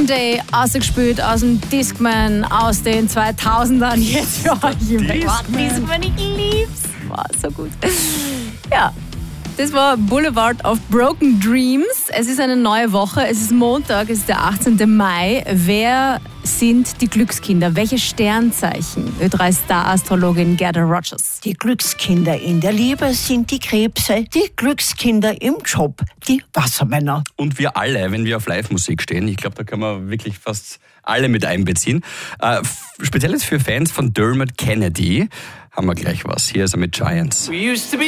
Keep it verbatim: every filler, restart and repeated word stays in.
Day ausgespielt aus dem Discman aus den zweitausendern. Jetzt für euch im Discman. Discman, ich lieb's. War so gut. Ja. Das war Boulevard of Broken Dreams. Es ist eine neue Woche. Es ist Montag, es ist der achtzehnte Mai. Wer sind die Glückskinder? Welche Sternzeichen? Ö drei Star-Astrologin Gerda Rogers. Die Glückskinder in der Liebe sind die Krebse, die Glückskinder im Job, die Wassermänner. Und wir alle, wenn wir auf Live-Musik stehen, ich glaube, da kann man wirklich fast alle mit einbeziehen. Äh, speziell jetzt für Fans von Dermot Kennedy haben wir gleich was. Hier ist er mit Giants. We used to be